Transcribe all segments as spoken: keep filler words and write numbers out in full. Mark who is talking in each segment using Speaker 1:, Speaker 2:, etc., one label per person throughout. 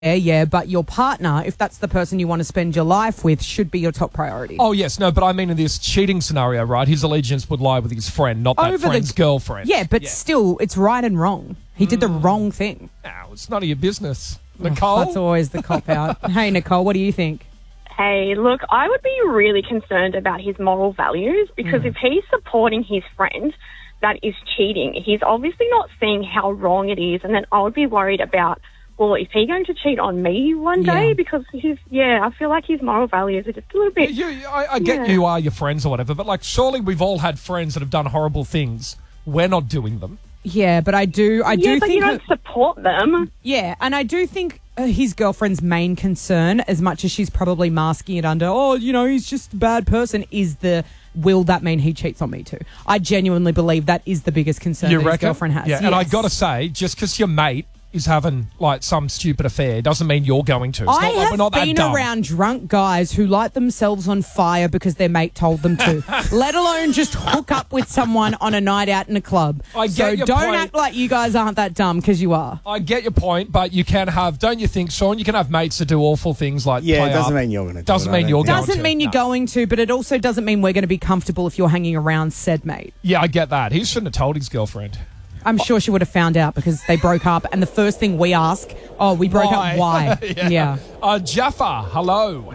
Speaker 1: Yeah, yeah, but your partner, if that's the person you want to spend your life with, should be your top priority.
Speaker 2: Oh, yes. No, but I mean in this cheating scenario, right, his allegiance would lie with his friend, not that
Speaker 1: Over
Speaker 2: friend's
Speaker 1: the,
Speaker 2: girlfriend.
Speaker 1: Yeah, but yeah. still, it's right and wrong. He did the wrong thing.
Speaker 2: No, it's none of your business. Nicole?
Speaker 1: Oh, that's always the cop-out. Hey, Nicole, what do you think?
Speaker 3: Hey, look, I would be really concerned about his moral values because mm. if he's supporting his friend that is cheating, he's obviously not seeing how wrong it is, and then I would be worried about, well, is he going to cheat on me one day?
Speaker 1: Yeah.
Speaker 3: Because he's, yeah, I feel like his moral values are just a little bit...
Speaker 2: You, you, I, I get
Speaker 3: yeah.
Speaker 2: you are your friends or whatever, but, like, surely we've all had friends that have done horrible things. We're not doing them.
Speaker 1: Yeah, but I do I
Speaker 3: yeah,
Speaker 1: do
Speaker 3: but
Speaker 1: think...
Speaker 3: you don't support them.
Speaker 1: Yeah, and I do think uh, his girlfriend's main concern, as much as she's probably masking it under, oh, you know, he's just a bad person, is the... will that mean he cheats on me too? I genuinely believe that is the biggest concern
Speaker 2: you
Speaker 1: that
Speaker 2: reckon?
Speaker 1: his girlfriend has.
Speaker 2: Yeah,
Speaker 1: yes.
Speaker 2: and I got to say, just because your mate is having, like, some stupid affair doesn't mean you're going to. It's
Speaker 1: I
Speaker 2: not like
Speaker 1: have
Speaker 2: we're not that
Speaker 1: been
Speaker 2: dumb.
Speaker 1: around drunk guys who light themselves on fire because their mate told them to, let alone just hook up with someone on a night out in a club.
Speaker 2: I get
Speaker 1: so
Speaker 2: your
Speaker 1: don't
Speaker 2: point.
Speaker 1: act like you guys aren't that dumb, because you are.
Speaker 2: I get your point, but you can have, don't you think, Sean, you can have mates that do awful things like
Speaker 4: Yeah,
Speaker 2: play
Speaker 4: it doesn't
Speaker 2: up.
Speaker 4: mean you're going to do
Speaker 2: Doesn't
Speaker 4: it, I
Speaker 2: mean
Speaker 4: don't
Speaker 2: you're
Speaker 4: think.
Speaker 2: going
Speaker 1: Doesn't
Speaker 2: to.
Speaker 1: mean you're
Speaker 2: No.
Speaker 1: going to, but it also doesn't mean we're going to be comfortable if you're hanging around said mate.
Speaker 2: Yeah, I get that. He shouldn't have told his girlfriend.
Speaker 1: I'm sure she would have found out because they broke up, and the first thing we ask, oh, we broke
Speaker 2: Why?
Speaker 1: up, why?
Speaker 2: yeah.
Speaker 1: yeah.
Speaker 2: Uh, Jaffa, hello.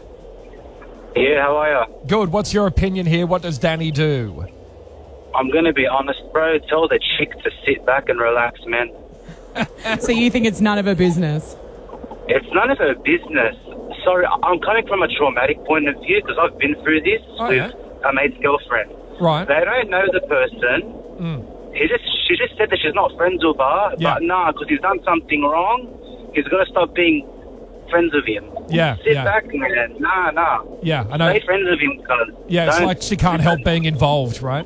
Speaker 5: Yeah, how are you?
Speaker 2: Good. What's your opinion here? What does Danny do?
Speaker 5: I'm going to be honest, bro. Tell the chick to sit back and relax, man.
Speaker 1: So you think it's none of her business?
Speaker 5: It's none of her business. Sorry, I'm coming from a traumatic point of view because I've been through this
Speaker 2: Oh,
Speaker 5: with
Speaker 2: yeah?
Speaker 5: a mate's girlfriend.
Speaker 2: Right.
Speaker 5: They don't know the person.
Speaker 2: Mm.
Speaker 5: He just, she just said that she's not friends with her,
Speaker 2: Yeah.
Speaker 5: but nah, because he's done something wrong, he's got to stop being friends with him.
Speaker 2: Yeah,
Speaker 5: Sit
Speaker 2: yeah.
Speaker 5: back, man. Nah, nah.
Speaker 2: Yeah, I know.
Speaker 5: Stay friends with him, cuz.
Speaker 2: Yeah, it's
Speaker 5: Don't-
Speaker 2: like she can't help being involved, right?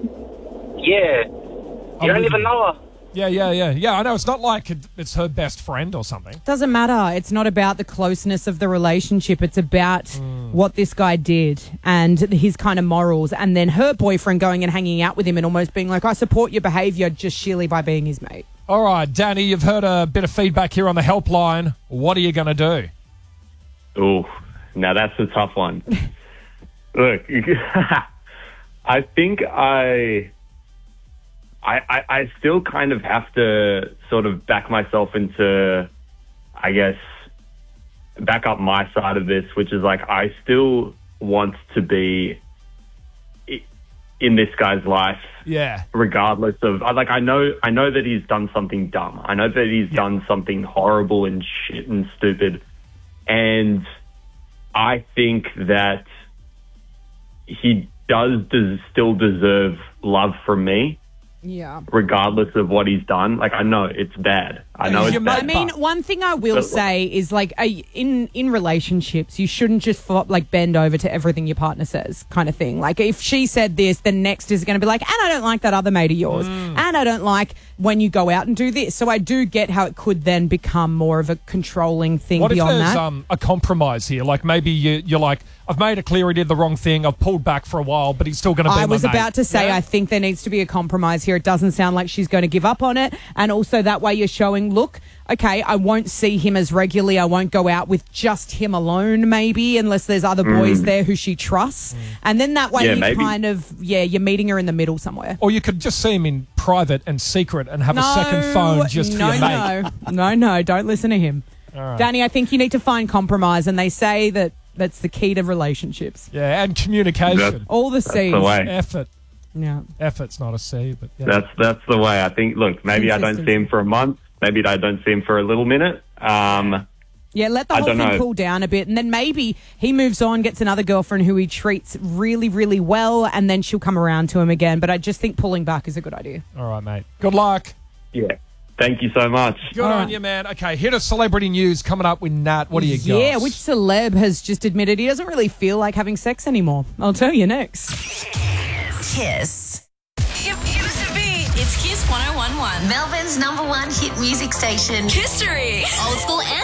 Speaker 5: Yeah.
Speaker 2: I'm
Speaker 5: You don't
Speaker 2: with
Speaker 5: even
Speaker 2: you.
Speaker 5: know her.
Speaker 2: Yeah, yeah, yeah. Yeah, I know. It's not like it- it's her best friend or something.
Speaker 1: Doesn't matter. It's not about the closeness of the relationship. It's about
Speaker 2: Mm.
Speaker 1: what this guy did and his kind of morals. And then her boyfriend going and hanging out with him and almost being like, I support your behaviour just sheerly by being his mate.
Speaker 2: All right, Danny, you've heard a bit of feedback here on the helpline. What are you going to do?
Speaker 6: Oh, now that's a tough one. Look, I think I, I, I, I still kind of have to sort of back myself into, I guess, back up my side of this, which is like I still want to be i- in this guy's life.
Speaker 2: Yeah.
Speaker 6: Regardless of, I- like, I know, I know that he's done something dumb. I know that he's
Speaker 2: Yeah.
Speaker 6: done something horrible and shit and stupid. And I think that he does des- still deserve love from me,
Speaker 1: Yeah.
Speaker 6: regardless of what he's done. Like, I know it's bad. I know
Speaker 2: He's
Speaker 6: it's
Speaker 2: your
Speaker 6: bad.
Speaker 1: I mean, one thing I will
Speaker 6: But-
Speaker 1: say is, like, a, in in relationships, you shouldn't just fo- like bend over to everything your partner says, kind of thing. Like, if she said this, the next is going to be like, and I don't like that other mate of yours,
Speaker 2: Mm.
Speaker 1: and I don't like when you go out and do this. So I do get how it could then become more of a controlling thing
Speaker 2: What if
Speaker 1: beyond
Speaker 2: there's
Speaker 1: that.
Speaker 2: um, a compromise here? Like maybe you, you're like, I've made it clear he did the wrong thing. I've pulled back for a while, but he's still going to be
Speaker 1: I
Speaker 2: my
Speaker 1: was
Speaker 2: mate.
Speaker 1: about to say,
Speaker 2: Yeah?
Speaker 1: I think there needs to be a compromise here. It doesn't sound like she's going to give up on it. And also that way you're showing, look, okay, I won't see him as regularly. I won't go out with just him alone, maybe, unless there's other boys there who she trusts. And then that way
Speaker 6: Yeah,
Speaker 1: you
Speaker 6: maybe.
Speaker 1: kind of, yeah, you're meeting her in the middle somewhere.
Speaker 2: Or you could just see him in private and secret and have a second phone just
Speaker 1: no,
Speaker 2: for your mate.
Speaker 1: No, no, no, don't listen to him.
Speaker 2: All right.
Speaker 1: Danny, I think you need to find compromise. And they say that that's the key to relationships.
Speaker 2: Yeah, and communication.
Speaker 6: That's-
Speaker 1: All the
Speaker 6: That's
Speaker 1: C's.
Speaker 6: the way.
Speaker 2: Effort.
Speaker 1: Yeah.
Speaker 2: Effort's not a C, but yeah.
Speaker 6: That's that's the way. I think. Look, maybe I don't see him for a month. Maybe I don't see him for a little minute. Um,
Speaker 1: Yeah, let the
Speaker 6: I
Speaker 1: whole
Speaker 6: don't
Speaker 1: thing
Speaker 6: know.
Speaker 1: cool down a bit, and then maybe he moves on, gets another girlfriend who he treats really, really well, and then she'll come around to him again. But I just think pulling back is a good idea.
Speaker 2: All right, mate. Good luck.
Speaker 6: yeah. Thank you so much.
Speaker 2: Good
Speaker 1: All
Speaker 2: on
Speaker 1: right.
Speaker 2: you, man. Okay, hit us celebrity news coming up with Nat. What do you got?
Speaker 1: Yeah, which celeb has just admitted he doesn't really feel like having sex anymore? I'll tell you next.
Speaker 7: Kiss. It used to be. It's Kiss one oh one one.
Speaker 8: Melbourne's number one hit music station.
Speaker 7: History.
Speaker 8: Old school and